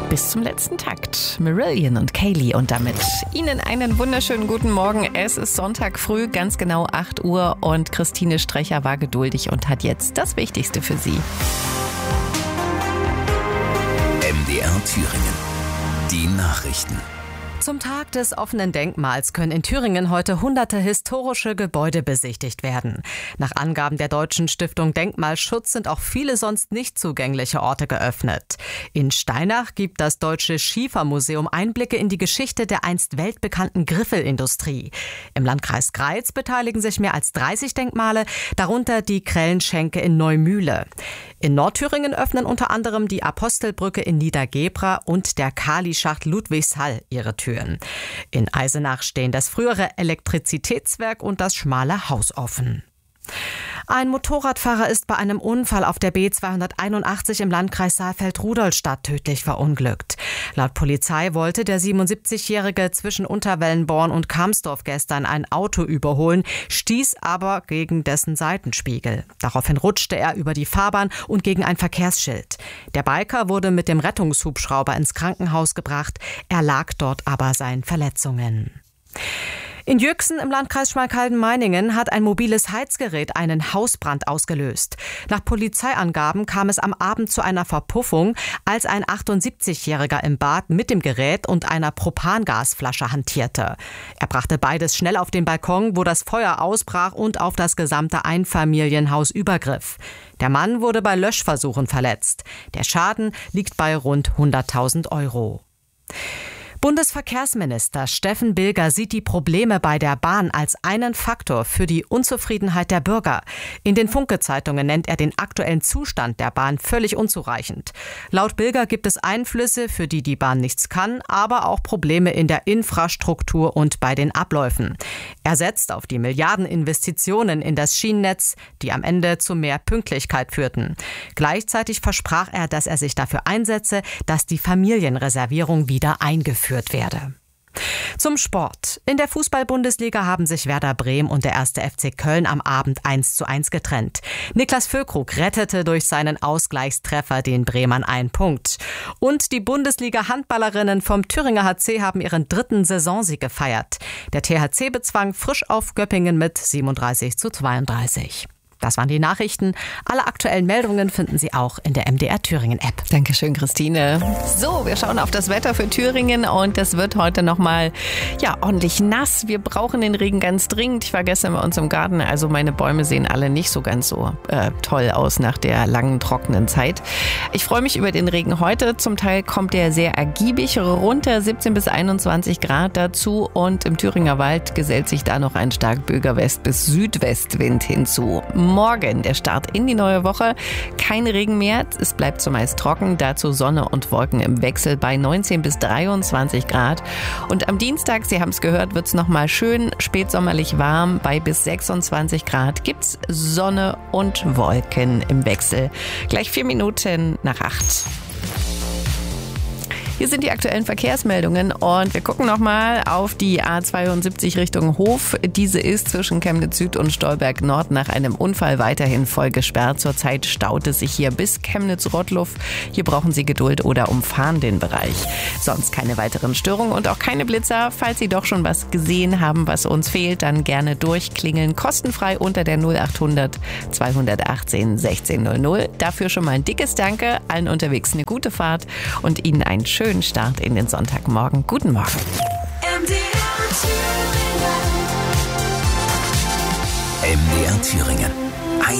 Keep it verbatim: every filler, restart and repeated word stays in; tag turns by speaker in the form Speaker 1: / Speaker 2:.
Speaker 1: bis zum letzten Takt. Marillion und Kaylee und damit Ihnen einen wunderschönen guten Morgen. Es ist Sonntag früh, ganz genau acht Uhr und Christine Strecher war geduldig und hat jetzt das Wichtigste für Sie.
Speaker 2: M D R Thüringen. Die Nachrichten.
Speaker 3: Zum Tag des offenen Denkmals können in Thüringen heute hunderte historische Gebäude besichtigt werden. Nach Angaben der Deutschen Stiftung Denkmalschutz sind auch viele sonst nicht zugängliche Orte geöffnet. In Steinach gibt das Deutsche Schiefermuseum Einblicke in die Geschichte der einst weltbekannten Griffelindustrie. Im Landkreis Greiz beteiligen sich mehr als dreißig Denkmale, darunter die Krellenschenke in Neumühle. In Nordthüringen öffnen unter anderem die Apostelbrücke in Niedergebra und der Kali-Schacht Ludwigshall ihre Türen. In Eisenach stehen das frühere Elektrizitätswerk und das Schmale Haus offen. Ein Motorradfahrer ist bei einem Unfall auf der B zweihunderteinundachtzig im Landkreis Saalfeld-Rudolstadt tödlich verunglückt. Laut Polizei wollte der siebenundsiebzigjährige zwischen Unterwellenborn und Kamsdorf gestern ein Auto überholen, stieß aber gegen dessen Seitenspiegel. Daraufhin rutschte er über die Fahrbahn und gegen ein Verkehrsschild. Der Biker wurde mit dem Rettungshubschrauber ins Krankenhaus gebracht, er lag dort aber seinen Verletzungen. In Jüchsen im Landkreis Schmalkalden-Meiningen hat ein mobiles Heizgerät einen Hausbrand ausgelöst. Nach Polizeiangaben kam es am Abend zu einer Verpuffung, als ein achtundsiebzigjähriger im Bad mit dem Gerät und einer Propangasflasche hantierte. Er brachte beides schnell auf den Balkon, wo das Feuer ausbrach und auf das gesamte Einfamilienhaus übergriff. Der Mann wurde bei Löschversuchen verletzt. Der Schaden liegt bei rund hunderttausend Euro. Bundesverkehrsminister Steffen Bilger sieht die Probleme bei der Bahn als einen Faktor für die Unzufriedenheit der Bürger. In den Funke-Zeitungen nennt er den aktuellen Zustand der Bahn völlig unzureichend. Laut Bilger gibt es Einflüsse, für die die Bahn nichts kann, aber auch Probleme in der Infrastruktur und bei den Abläufen. Er setzt auf die Milliardeninvestitionen in das Schienennetz, die am Ende zu mehr Pünktlichkeit führten. Gleichzeitig versprach er, dass er sich dafür einsetze, dass die Familienreservierung wieder eingeführt werde. Zum Sport. In der Fußball-Bundesliga haben sich Werder Bremen und der erste F C Köln am Abend eins zu eins getrennt. Niklas Füllkrug rettete durch seinen Ausgleichstreffer den Bremern einen Punkt. Und die Bundesliga-Handballerinnen vom Thüringer H C haben ihren dritten Saisonsieg gefeiert. Der T H C bezwang frisch auf Göppingen mit siebenunddreißig zu zweiunddreißig. Das waren die Nachrichten. Alle aktuellen Meldungen finden Sie auch in der M D R Thüringen App.
Speaker 1: Dankeschön, Christine. So, wir schauen auf das Wetter für Thüringen und es wird heute nochmal ja, ordentlich nass. Wir brauchen den Regen ganz dringend. Ich war gestern bei uns im Garten, also meine Bäume sehen alle nicht so ganz so äh, toll aus nach der langen, trockenen Zeit. Ich freue mich über den Regen heute. Zum Teil kommt der sehr ergiebig runter, siebzehn bis einundzwanzig Grad dazu und im Thüringer Wald gesellt sich da noch ein stark Böger-West- bis Südwestwind hinzu. Morgen der Start in die neue Woche. Kein Regen mehr, es bleibt zumeist trocken. Dazu Sonne und Wolken im Wechsel bei neunzehn bis dreiundzwanzig Grad. Und am Dienstag, Sie haben es gehört, wird es nochmal schön spätsommerlich warm. Bei bis sechsundzwanzig Grad gibt es Sonne und Wolken im Wechsel. Gleich vier Minuten nach acht. Hier sind die aktuellen Verkehrsmeldungen und wir gucken nochmal auf die A zweiundsiebzig Richtung Hof. Diese ist zwischen Chemnitz Süd und Stolberg Nord nach einem Unfall weiterhin voll gesperrt. Zurzeit staut es sich hier bis Chemnitz-Rottluff. Hier brauchen Sie Geduld oder umfahren den Bereich. Sonst keine weiteren Störungen und auch keine Blitzer. Falls Sie doch schon was gesehen haben, was uns fehlt, dann gerne durchklingeln. Kostenfrei unter der null achthundert zweihundertachtzehn sechzehn null null. Dafür schon mal ein dickes Danke. Allen unterwegs eine gute Fahrt und Ihnen einen schönen Start in den Sonntagmorgen. Guten Morgen.
Speaker 2: M D R Thüringen. M D R Thüringen.